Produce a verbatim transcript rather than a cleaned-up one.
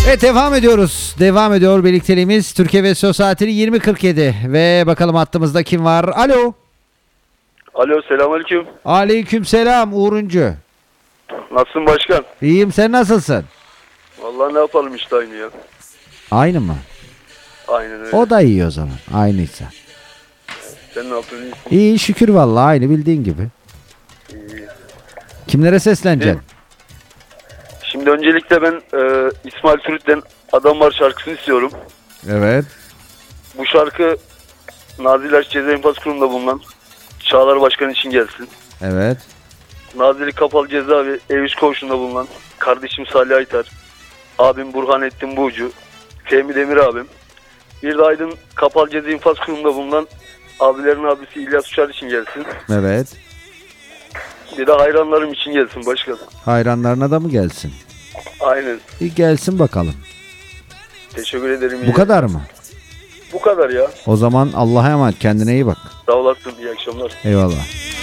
Evet, devam ediyoruz. Devam ediyor birlikteliğimiz. Türkiye ve Söz saatini yirmi kırk yedi ve bakalım hattımızda kim var? Alo. Alo, selamünaleyküm. Aleykümselam Uğuruncu. Nasılsın başkan? İyiyim, sen nasılsın? Vallahi ne yapalım işte aynı ya. Aynı mı? Aynen öyle. O da iyi o zaman. Aynıysa. Sen ne yapıyorsun? İyisin. İyi şükür vallahi, aynı bildiğin gibi. İyi. Kimlere sesleneceksin? Şimdi öncelikle ben e, İsmail Türüt'ten Adam Var şarkısını istiyorum. Evet. Bu şarkı Nazilli Ceza İnfaz Kurumu'nda bulunan Çağlar Başkan için gelsin. Evet. Nazilli Kapalı Cezaevi Ev üç Koğuşu'nda bulunan kardeşim Salih Aytar, abim Burhanettin Buğcu, Fehmi Demir abim. Bir de Aydın Kapalı Ceza İnfaz Kurumu'nda bulunan abilerin abisi İlyas Uçar için gelsin. Evet. Bir de hayranlarım için gelsin başkan. Hayranlarına da mı gelsin? Aynen. Bir gelsin bakalım. Teşekkür ederim. Bu kadar mı? Bu kadar ya. O zaman Allah'a emanet, kendine iyi bak. Sağ olasın. İyi akşamlar. Eyvallah.